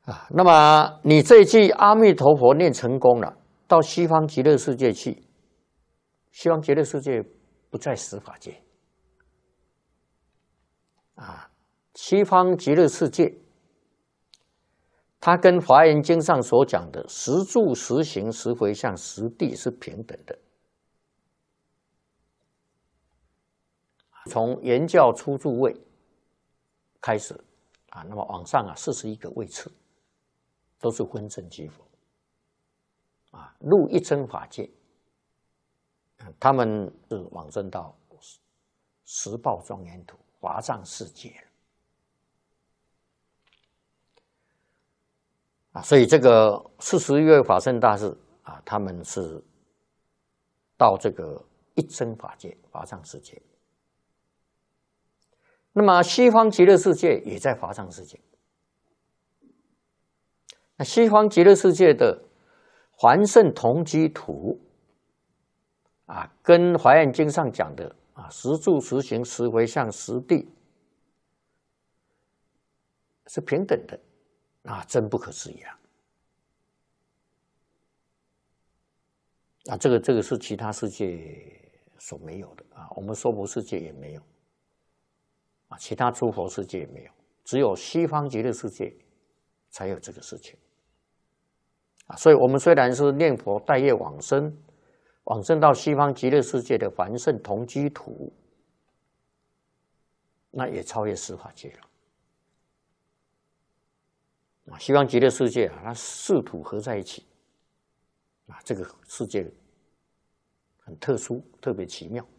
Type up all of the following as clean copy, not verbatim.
那么你这一句阿弥陀佛念成功了，到西方极乐世界去，西方极乐世界不在十法界西方极乐世界，它跟《华严经》上所讲的十住、十行、十回向、十地是平等的。从原教初住位开始那么往上41个位次都是分正积佛入一真法界，他们是往生到十报庄严土华藏世界了所以这个41位法身大士他们是到这个一真法界华藏世界。那么西方极乐世界也在华藏世界。那西方极乐世界的还圣同居土跟《华严经》上讲的十住、十行、十回向、十地是平等的真不可思议这个是其他世界所没有的我们娑婆世界也没有其他诸佛世界也没有，只有西方极乐世界才有这个事情所以我们虽然是念佛带业往生，往生到西方极乐世界的凡圣同居土，那也超越十法界了西方极乐世界它四土合在一起这个世界很特殊，特别奇妙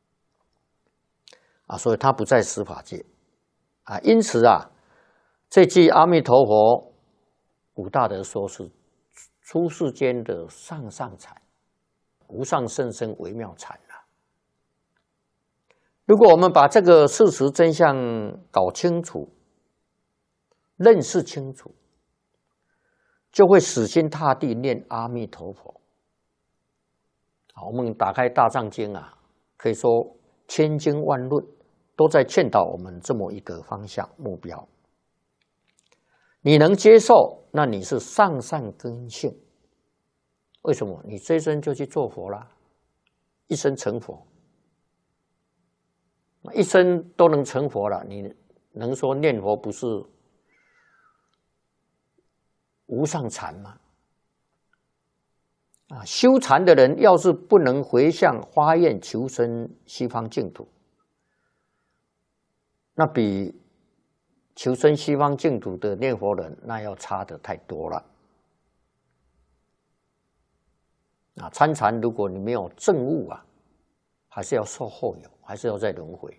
所以它不在十法界因此这句阿弥陀佛古大德说是出世间的上上禅，无上甚深微妙禅如果我们把这个事实真相搞清楚，认识清楚，就会死心塌地念阿弥陀佛我们打开大藏经可以说千经万论都在劝导我们这么一个方向目标。你能接受，那你是上善根性。为什么？你这一生就去做佛啦，一生成佛，一生都能成佛了，你能说念佛不是无上禅吗？修禅的人要是不能回向发愿求生西方净土，那比求生西方净土的念佛人那要差得太多了参禅如果你没有证悟还是要受后有，还是要再轮回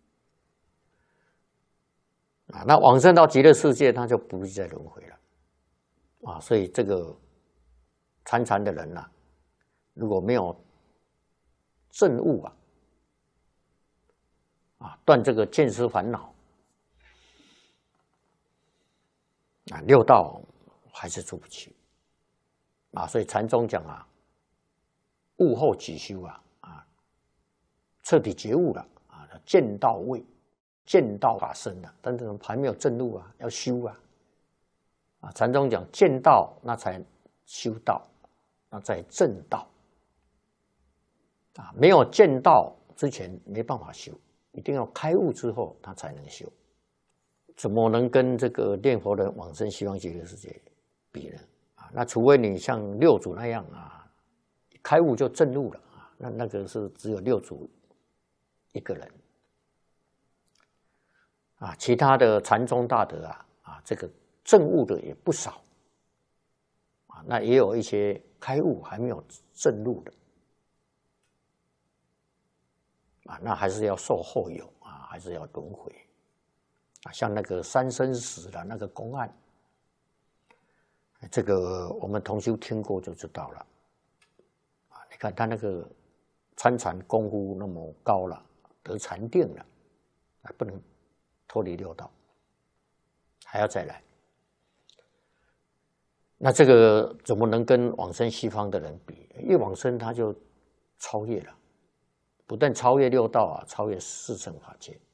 那往生到极乐世界他就不会再轮回了所以这个参禅的人如果没有证悟断这个见思烦恼六道还是出不去所以禅宗讲悟后即修彻底觉悟了见道位，见道法身了，但是还没有证悟要修禅宗讲见道那才修道，那才正道没有见道之前没办法修，一定要开悟之后他才能修。怎么能跟这个念佛人往生西方极乐世界比呢？那除非你像六祖那样开悟就证悟了那个是只有六祖一个人其他的禅宗大德这个证悟的也不少那也有一些开悟还没有证悟的那还是要受后有还是要轮回像那个三生石的那个公案，这个我们同修听过就知道了你看他那个参禅功夫那么高了，得禅定了，还不能脱离六道，还要再来。那这个怎么能跟往生西方的人比？一往生他就超越了，不但超越六道超越四乘法界。